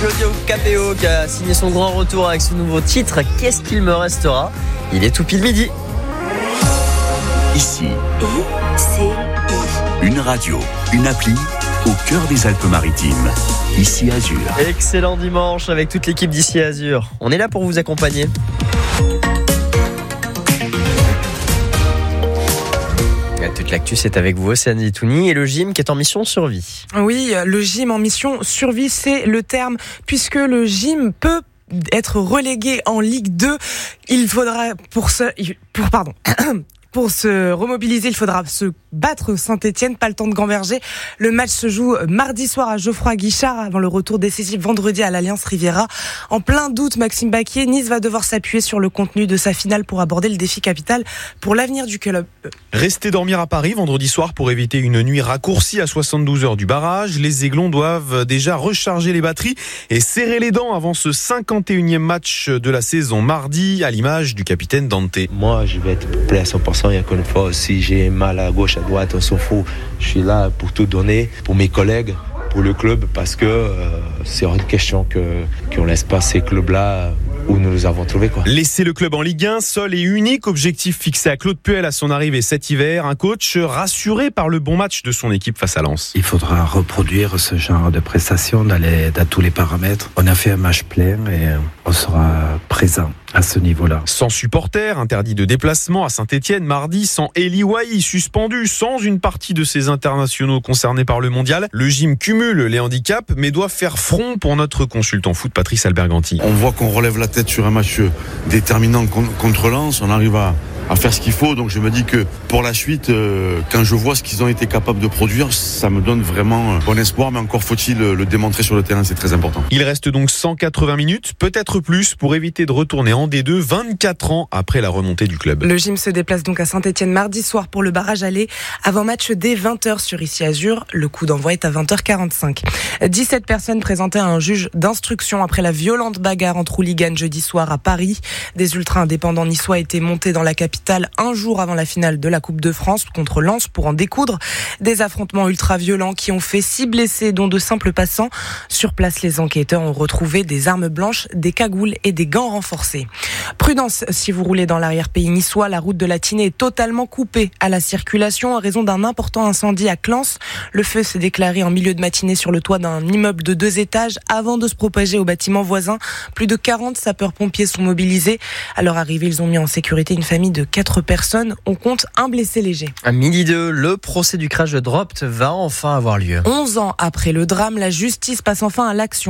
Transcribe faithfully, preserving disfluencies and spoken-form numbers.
Claudio Capéo qui a signé son grand retour avec ce nouveau titre. Qu'est-ce qu'il me restera ? Il est tout pile midi. Ici, I C I. Une radio, une appli au cœur des Alpes-Maritimes. Ici Azur. Excellent dimanche avec toute l'équipe d'Ici Azur. On est là pour vous accompagner. Toute l'actu, c'est avec vous, Océane Zitouni, et le gym qui est en mission survie. Oui, le gym en mission survie, c'est le terme, puisque le gym peut être relégué en Ligue deux. Il faudra pour ce... Pour, pardon... Pour se remobiliser, il faudra se battre Saint-Etienne, pas le temps de gamberger. Le match se joue mardi soir à Geoffroy-Guichard avant le retour décisif vendredi à l'Alliance Riviera. En plein doute, Maxime Baquier, Nice va devoir s'appuyer sur le contenu de sa finale pour aborder le défi capital pour l'avenir du club. Rester dormir à Paris vendredi soir pour éviter une nuit raccourcie à soixante-douze heures du barrage. Les Aiglons doivent déjà recharger les batteries et serrer les dents avant ce cinquante et unième match de la saison mardi, à l'image du capitaine Dante. Moi, je vais être prêt à cent pour cent. Il y a qu'une fois, si j'ai mal à gauche, à droite, on s'en fout. Je suis là pour tout donner, pour mes collègues, pour le club, parce que euh, c'est hors de question que, qu'on laisse pas ces clubs-là où nous les avons trouvés, quoi. Laisser le club en Ligue un, seul et unique objectif fixé à Claude Puel à son arrivée cet hiver. Un coach rassuré par le bon match de son équipe face à Lens. Il faudra reproduire ce genre de prestations dans, les, dans tous les paramètres. On a fait un match plein et on sera présent à ce niveau-là. Sans supporters, interdit de déplacement à Saint-Etienne mardi, sans Eli Wahi suspendu, sans une partie de ses internationaux concernés par le mondial. Le gym cumule les handicaps, mais doit faire front pour notre consultant foot Patrice Alberganti. On voit qu'on relève la tête sur un match déterminant contre Lens, on arrive à à faire ce qu'il faut, donc je me dis que pour la suite, euh, quand je vois ce qu'ils ont été capables de produire, ça me donne vraiment bon espoir, mais encore faut-il le démontrer sur le terrain, c'est très important. Il reste donc cent quatre-vingts minutes, peut-être plus, pour éviter de retourner en D deux vingt-quatre ans après la remontée du club. Le gym se déplace donc à Saint-Etienne mardi soir pour le barrage aller, avant match dès vingt heures sur Ici Azur. Le coup d'envoi est à vingt heures quarante-cinq. dix-sept personnes présentées à un juge d'instruction après la violente bagarre entre hooligans jeudi soir à Paris. Des ultras indépendants niçois étaient montés dans la capitale un jour avant la finale de la Coupe de France contre Lens pour en découdre. Des affrontements ultra-violents qui ont fait six blessés, dont de simples passants. Sur place, les enquêteurs ont retrouvé des armes blanches, des cagoules et des gants renforcés. Prudence, si vous roulez dans l'arrière-pays niçois, la route de la Tinée est totalement coupée à la circulation en raison d'un important incendie à Clans. Le feu s'est déclaré en milieu de matinée sur le toit d'un immeuble de deux étages avant de se propager au bâtiment voisin. Plus de quarante sapeurs-pompiers sont mobilisés. À leur arrivée, ils ont mis en sécurité une famille de quatre personnes. On compte un blessé léger. À midi deux, le procès du crash de Dropt va enfin avoir lieu. onze ans après le drame, la justice passe enfin à l'action.